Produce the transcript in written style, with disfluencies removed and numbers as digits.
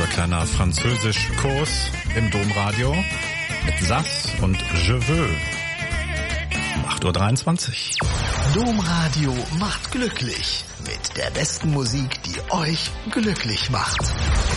kleiner Französisch-Kurs im Domradio mit Sass und Je veux. Um 8.23 Uhr. Domradio macht glücklich mit der besten Musik, die euch glücklich macht.